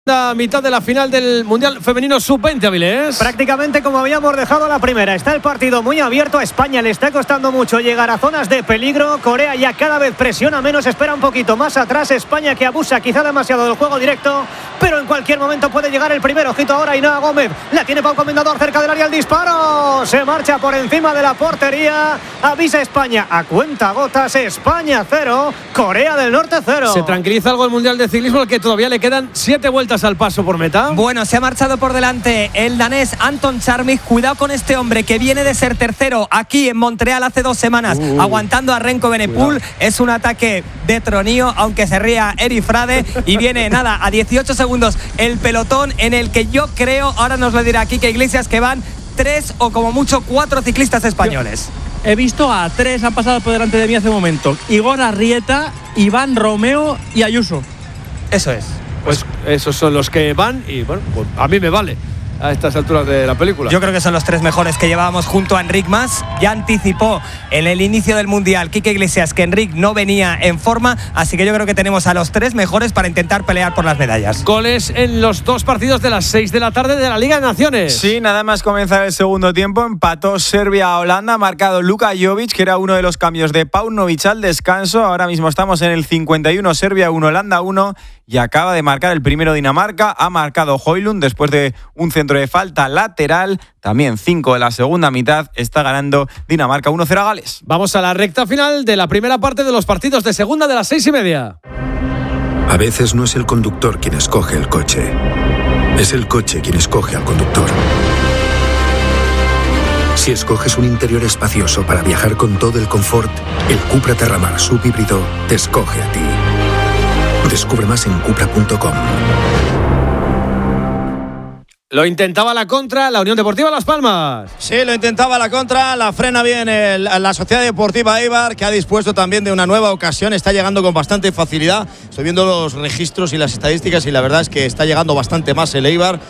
La mitad de la final del Mundial Femenino Sub-20, Avilés. Prácticamente como habíamos dejado la primera. Está el partido muy abierto. A España le está costando mucho llegar a zonas de peligro. Corea ya cada vez presiona menos, espera un poquito más atrás. España que abusa quizá demasiado del juego directo, pero en cualquier momento puede llegar el primero. Ojito ahora Ainhoa Gómez. La tiene Pau Comendador cerca del área. El disparo. Se marcha por encima de la portería. Avisa España a cuentagotas. España 0, Corea del Norte 0. Se tranquiliza algo el Mundial de Ciclismo, al que todavía le quedan 7 vueltas al paso por meta. Bueno, se ha marchado por delante el danés Anton Charmik. Cuidado con este hombre que viene de ser tercero aquí en Montreal hace 2 semanas, aguantando a Renko Benepul. Es un ataque de tronío, aunque se ría Eri Frade. Y viene, nada, a 18 segundos el pelotón, en el que yo creo, ahora nos lo dirá Quique Iglesias, que van 3 o como mucho 4 ciclistas españoles. He visto a 3, han pasado por delante de mí hace un momento. Igor Arrieta, Iván Romeo y Ayuso. Eso es. Pues esos son los que van y bueno, pues a mí me vale a estas alturas de la película. Yo creo que son los 3 mejores que llevábamos junto a Enric Mas. Ya anticipó en el inicio del Mundial Quique Iglesias que Enric no venía en forma, así que yo creo que tenemos a los 3 mejores para intentar pelear por las medallas. Goles en los 2 partidos de las 6 de la tarde de la Liga de Naciones. Sí, nada más comenzar el segundo tiempo, empató Serbia a Holanda, ha marcado Luka Jovic, que era uno de los cambios de Paunovic al descanso. Ahora mismo estamos en el 51, Serbia 1, Holanda 1, y acaba de marcar el primero Dinamarca. Ha marcado Højlund después de un centro de falta lateral. También 5 de la segunda mitad. Está ganando Dinamarca 1-0 a Gales. Vamos a la recta final de la primera parte de los partidos de segunda de las 6:30. A veces no es el conductor quien escoge el coche, es el coche quien escoge al conductor. Si escoges un interior espacioso para viajar con todo el confort, el Cupra Terramar subhíbrido te escoge a ti. Descubre más en cupra.com. Lo intentaba la contra, la Unión Deportiva Las Palmas. Sí, lo intentaba la contra, la frena bien la Sociedad Deportiva Eibar, que ha dispuesto también de una nueva ocasión, está llegando con bastante facilidad. Estoy viendo los registros y las estadísticas y la verdad es que está llegando bastante más el Eibar.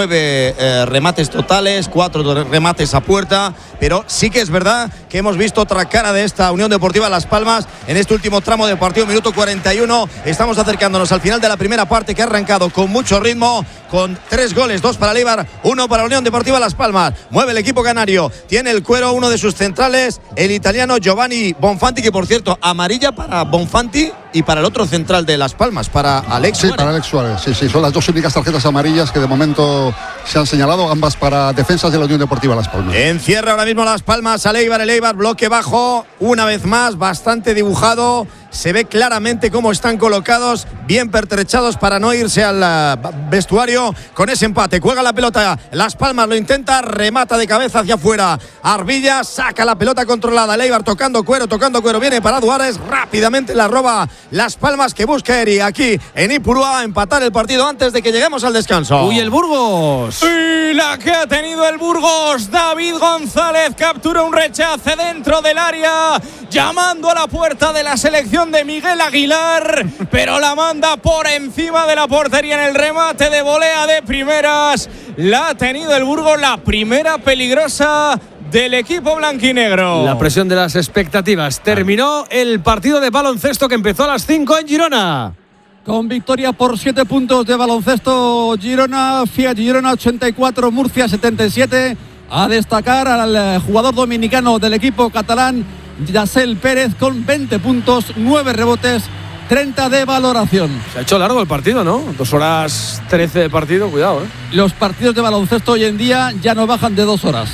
9 remates totales, 4 remates a puerta, pero sí que es verdad que hemos visto otra cara de esta Unión Deportiva Las Palmas en este último tramo del partido, minuto 41. Estamos acercándonos al final de la primera parte, que ha arrancado con mucho ritmo, con 3 goles, 2 para el Eibar, 1 para la Unión Deportiva Las Palmas. Mueve el equipo canario, tiene el cuero uno de sus centrales, el italiano Giovanni Bonfanti, que por cierto, amarilla para Bonfanti y para el otro central de Las Palmas, para Alex Suárez. Sí, para Alex Suárez, sí, son las 2 únicas tarjetas amarillas que de momento se han señalado, ambas para defensas de la Unión Deportiva Las Palmas. Encierra ahora mismo Las Palmas al Eibar, el Eibar bloque bajo, una vez más, bastante dibujado. Se ve claramente cómo están colocados, bien pertrechados para no irse al vestuario con ese empate. Juega la pelota, Las Palmas lo intenta, remata de cabeza hacia afuera. Arbilla saca la pelota controlada, el Eibar tocando cuero, viene para Duárez, rápidamente la roba Las Palmas, que busca Eri aquí en Ipurúa, empatar el partido antes de que lleguemos al descanso. Uy, el Burgos. Y la que ha tenido el Burgos, David González captura un rechace dentro del área, llamando a la puerta de la selección de Miguel Aguilar, pero la manda por encima de la portería en el remate de volea de primeras. La ha tenido el Burgos, la primera peligrosa del equipo blanquinegro. La presión de las expectativas. Terminó el partido de baloncesto, que empezó a las 5 en Girona. Con victoria por 7 puntos de baloncesto Girona, Fiat Girona 84, Murcia 77. A destacar al jugador dominicano del equipo catalán, Yasel Pérez, con 20 puntos, 9 rebotes, 30 de valoración. Se ha hecho largo el partido, ¿no? 2 horas 13 de partido, cuidado, ¿eh? Los partidos de baloncesto hoy en día ya no bajan de 2 horas.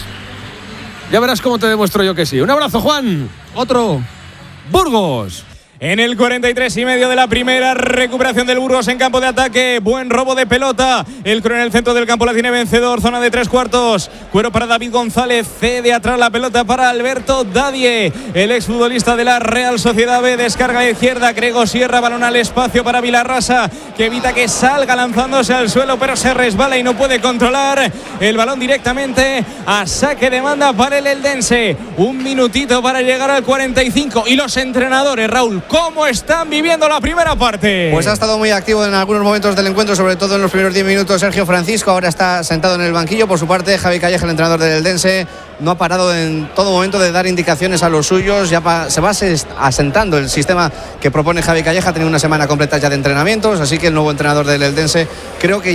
Ya verás cómo te demuestro yo que sí. Un abrazo, Juan. Otro. Burgos. En el 43,5 de la primera, recuperación del Burgos en campo de ataque. Buen robo de pelota. El Cro en el centro del campo la tiene vencedor. Zona de 3/4. Cuero para David González. Cede atrás la pelota para Alberto Dadie, el exfutbolista de la Real Sociedad B. Descarga a la izquierda. Grego Sierra. Balón al espacio para Vilarrasa, que evita que salga lanzándose al suelo, pero se resbala y no puede controlar el balón directamente a saque de banda para el eldense. Un minutito para llegar al 45. Y los entrenadores, Raúl, ¿cómo están viviendo la primera parte? Pues ha estado muy activo en algunos momentos del encuentro, sobre todo en los primeros 10 minutos Sergio Francisco. Ahora está sentado en el banquillo. Por su parte, Javi Calleja, el entrenador del eldense, no ha parado en todo momento de dar indicaciones a los suyos. Ya se va asentando el sistema que propone Javi Calleja. Ha tenido una semana completa ya de entrenamientos, así que el nuevo entrenador del Eldense creo que